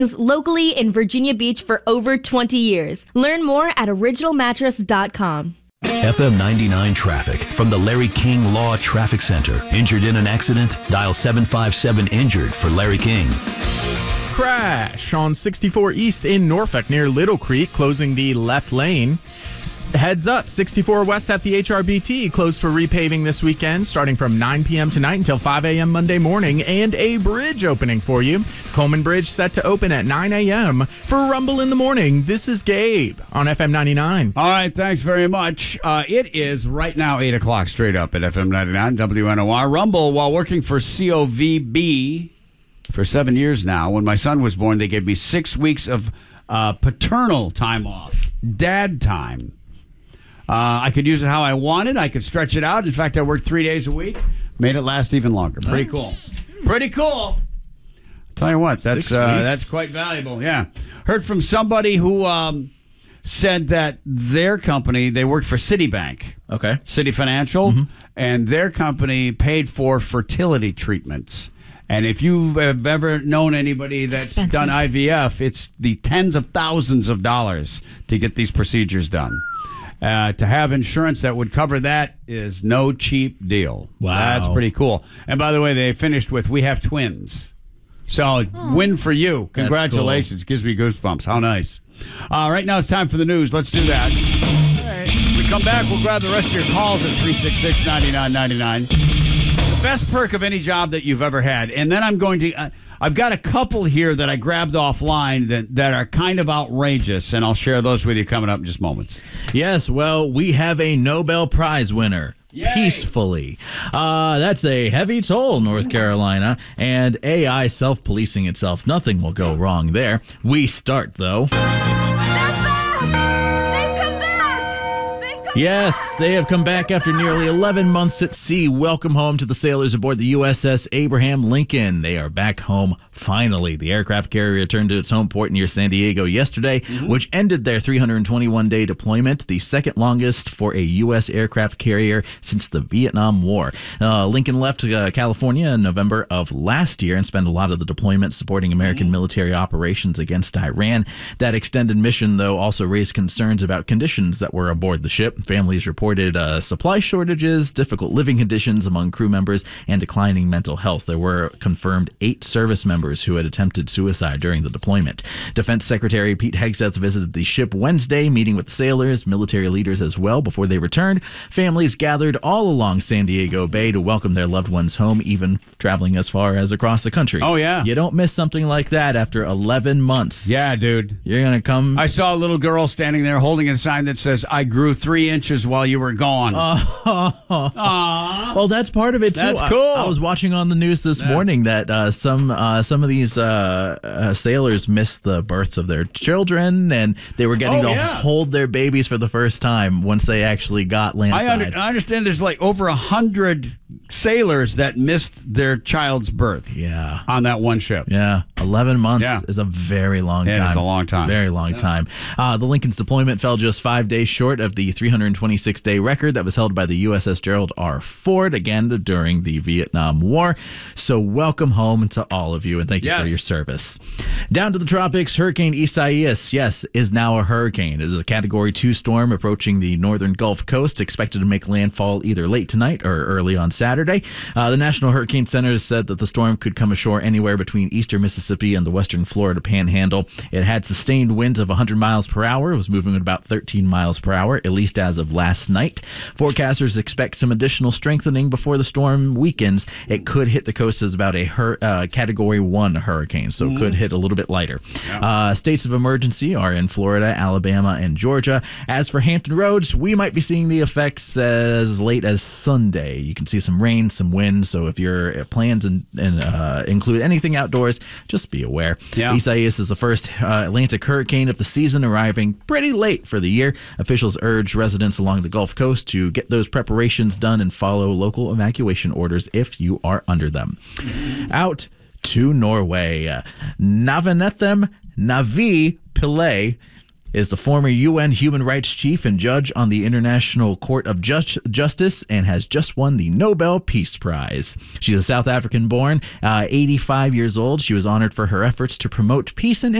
locally in Virginia Beach for over 20 years. Learn more at originalmattress.com. FM 99 traffic from the Larry King Law Traffic Center. Injured in an accident? Dial 757-INJURED for Larry King. Crash on 64 East in Norfolk near Little Creek, closing the left lane. Heads up, 64 West at the HRBT closed for repaving this weekend, starting from 9 p.m. tonight until 5 a.m. Monday morning, and a bridge opening for you. Coleman Bridge set to open at 9 a.m. For Rumble in the Morning, this is Gabe on FM 99. All right, thanks very much. It is right now 8 o'clock straight up at FM 99, WNOR. Rumble, while working for COVB for 7 years now. When my son was born, they gave me 6 weeks of paternal time off, dad time. I could use it how I wanted. I could stretch it out. In fact, I worked 3 days a week. Made it last even longer. Pretty cool. Pretty cool. Tell you what, that's quite valuable. Yeah. Heard from somebody who said that their company, they worked for Citibank. Okay. Citi Financial. Mm-hmm. And their company paid for fertility treatments. And if you have ever known anybody that's done IVF, it's the tens of thousands of dollars to get these procedures done. To have insurance that would cover that is no cheap deal. Wow. That's pretty cool. And by the way, they finished with, we have twins. So win for you. Congratulations. Cool. Gives me goosebumps. How nice. Right now it's time for the news. Let's do that. All right. When we come back, we'll grab the rest of your calls at 366-9999. The best perk of any job that you've ever had. And then I'm going to... I've got a couple here that I grabbed offline that are kind of outrageous, and I'll share those with you coming up in just moments. Yes, well, we have a Nobel Prize winner. Yay. Peacefully. That's a heavy toll, North Carolina, and AI self-policing itself. Nothing will go wrong there. We start, though. Yes, they have come back after nearly 11 months at sea. Welcome home to the sailors aboard the USS Abraham Lincoln. They are back home finally. The aircraft carrier returned to its home port near San Diego yesterday, which ended their 321-day deployment, the second longest for a U.S. aircraft carrier since the Vietnam War. Lincoln left California in November of last year and spent a lot of the deployment supporting American military operations against Iran. That extended mission, though, also raised concerns about conditions that were aboard the ship. Families reported supply shortages, difficult living conditions among crew members, and declining mental health. There were confirmed 8 service members who had attempted suicide during the deployment. Defense Secretary Pete Hegseth visited the ship Wednesday, meeting with sailors, military leaders as well before they returned. Families gathered all along San Diego Bay to welcome their loved ones home, even traveling as far as across the country. Oh, yeah. You don't miss something like that after 11 months. Yeah, dude. You're going to come... I saw a little girl standing there holding a sign that says, I grew 3 inches while you were gone. Well, that's part of it, too. That's cool. I was watching on the news this morning that some of these sailors missed the births of their children, and they were getting to hold their babies for the first time once they actually got landside. I understand there's like over 100 sailors that missed their child's birth on that one ship. Yeah. 11 months is a very long time. It is a long time. Very long time. The Lincoln's deployment fell just 5 days short of the 326-day record that was held by the USS Gerald R. Ford, again, during the Vietnam War. So welcome home to all of you, and thank you for your service. Down to the tropics, Hurricane Isaias, is now a hurricane. It is a Category 2 storm approaching the northern Gulf Coast, expected to make landfall either late tonight or early on Saturday. The National Hurricane Center said that the storm could come ashore anywhere between eastern Mississippi and the western Florida Panhandle. It had sustained winds of 100 miles per hour. It was moving at about 13 miles per hour, at least as of last night. Forecasters expect some additional strengthening before the storm weakens. It could hit the coast as about a Category 1 hurricane, so it could hit a little bit lighter. States of emergency are in Florida, Alabama, and Georgia. As for Hampton Roads, we might be seeing the effects as late as Sunday. You can see some rain, some wind, so if your plans include anything outdoors, just be aware. Isaias is the first Atlantic hurricane of the season, arriving pretty late for the year. Officials urge residents along the Gulf Coast to get those preparations done and follow local evacuation orders if you are under them. Out to Norway. Navanethem Navi Pillay is the former UN human rights chief and judge on the International Court of Justice and has just won the Nobel Peace Prize. She is South African born, 85 years old. She was honored for her efforts to promote peace and